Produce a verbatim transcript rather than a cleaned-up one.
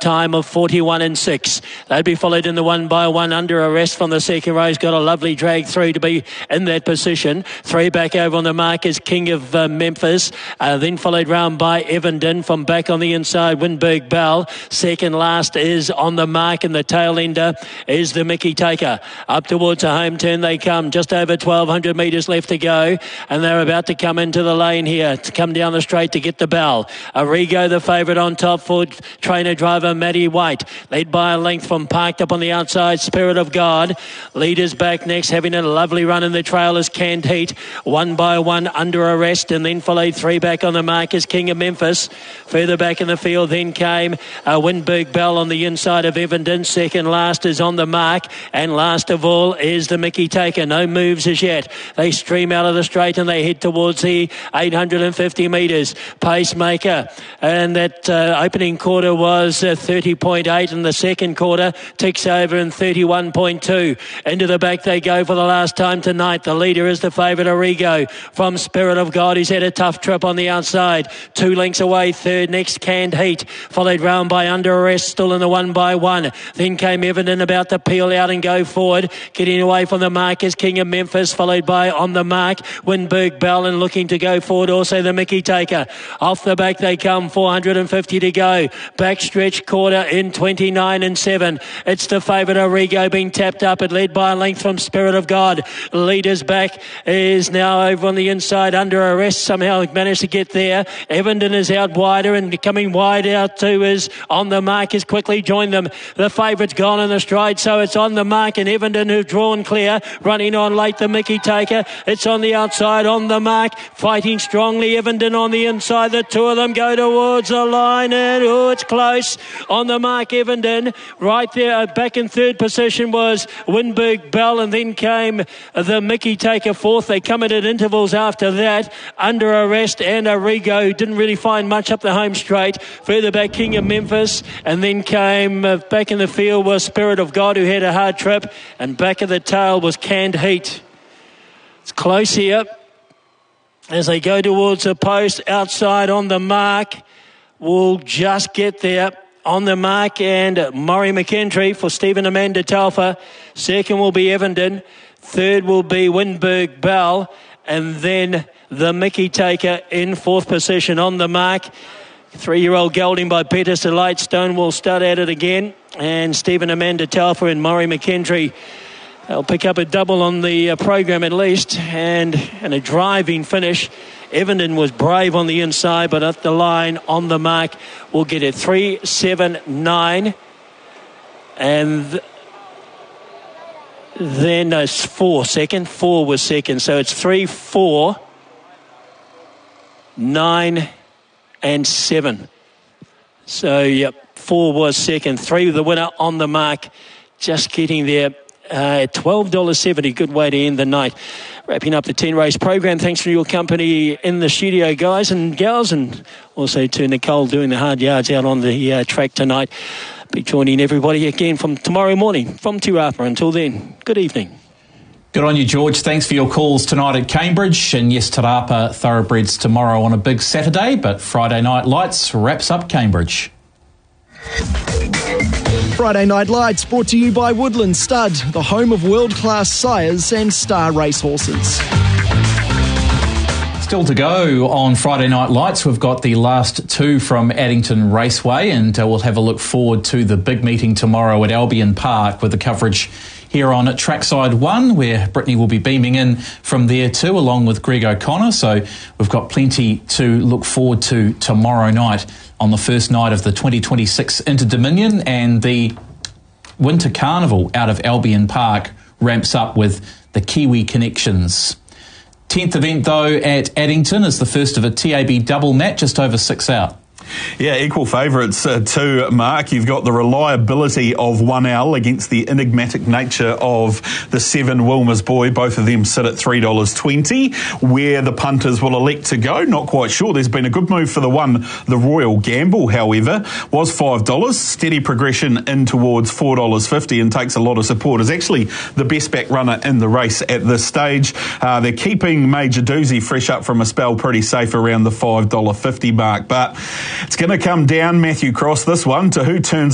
time of forty-one and six. They'd be followed in the one by one under arrest from the second row. He's got a lovely drag through to be in that position. Three back over on the mark is King of uh, Memphis. Uh, then followed round by Evandon. From back on the inside, Windberg Bell. Second last is on the mark, and the tail ender is the Mickey Taker. Up towards a home turn they come. Just over twelve hundred metres left to go, and they're about to come into the lane here to come down the straight to get the bell. Arrigo, the favourite on top for trainer driver Matty White. Led by a length from Parked Up on the outside, Spirit of God. Leaders back next, having a lovely run in the trail is Canned Heat. One by one under arrest, and then followed three back on the mark is King of Memphis. Further back in the field then came uh, Windberg Bell on the inside of Evandon. Second last is on the mark, and last of all is the Mickey Taker. No moves as yet. They stream out of the straight and they head towards the eight hundred fifty metres. Pacemaker, and that uh, opening quarter was uh, thirty point eight, and the second quarter ticks over in thirty-one point two. Into the back they go for the last time tonight. The leader is the favourite Arrigo from Spirit of God. He's had a tough trip on the outside. Two lengths away, third next Canned Heat, followed round by Under Arrest, still in the one by one. Then came Evandon about to peel out and go forward. Getting away from the mark is King of Memphis, followed by on the mark Windberg Bell, and looking to go forward also the Mickey Taker. Off the back they come, four hundred fifty to go. Backstretch quarter in twenty-nine and seven. It's the favourite Arrigo being tapped up. It led by a length from Spirit of God. Leaders back is now over on the inside Under Arrest. Somehow managed to get there. Evandon is out wider, and coming wide out too is on the mark has quickly joined them. The favourite's gone in the stride, so it's on the mark, and Evandon who've drawn clear. Running on late the Mickey Taker. It's on the outside on the mark. Fighting strongly. Evandon on the inside. The two of them go towards the line, and oh, it's close. On the mark Evandon. Right there back in third position was Windberg Bell, and then came the Mickey Taker fourth. They come in at intervals after that. Under Arrest and Arrigo didn't really find much up the home straight. Further back King of Memphis, and then came uh, back in the field was Spirit of God, who had a hard trip, and back of the tail was Canned Heat. It's close here as they go towards the post. Outside on the mark will just get there. On the mark, and Murray McKendry for Stephen Amanda Telfer. Second will be Evandon. Third will be Windberg Bell, and then the Mickey Taker in fourth position. On the mark, three-year-old gelding by Peter Lightstone will start at it again, and Stephen Amanda Telfer and Murray McKendry, they'll pick up a double on the uh, program at least, and, and a driving finish. Evandon was brave on the inside, but at the line on the mark we'll get it three seven nine, and th- then uh, it's four second four was second, so it's three four nine and seven. So yep, four was second, three the winner on the mark, just getting there. Uh, twelve dollars seventy, good way to end the night. Wrapping up the ten race program. Thanks for your company in the studio, guys and gals, and also to Nicole doing the hard yards out on the uh, track tonight. Be joining everybody again from tomorrow morning from Te Rapa. Until then, good evening. Good on you, George. Thanks for your calls tonight at Cambridge. And yes, Te Rapa Thoroughbreds tomorrow on a big Saturday, but Friday Night Lights wraps up Cambridge. Friday Night Lights brought to you by Woodland Stud, the home of world-class sires and star racehorses. Still to go on Friday Night Lights. We've got the last two from Addington Raceway, and uh, we'll have a look forward to the big meeting tomorrow at Albion Park with the coverage here on Trackside one, where Brittany will be beaming in from there too, along with Greg O'Connor. So we've got plenty to look forward to tomorrow night on the first night of the twenty twenty-six Inter-Dominion, and the Winter Carnival out of Albion Park ramps up with the Kiwi Connections. tenth event, though, at Addington is the first of a T A B double match, just over six out. Yeah, equal favourites uh, to Mark. You've got the reliability of one L against the enigmatic nature of the seven Wilmer's Boy. Both of them sit at three dollars twenty. Where the punters will elect to go, not quite sure. There's been a good move for the one, the Royal Gamble, however, was five dollars. Steady progression in towards four dollars fifty and takes a lot of support. Is actually the best back runner in the race at this stage. Uh, they're keeping Major Doozy fresh up from a spell pretty safe around the five dollars fifty mark. But it's going to come down, Matthew Cross, this one, to who turns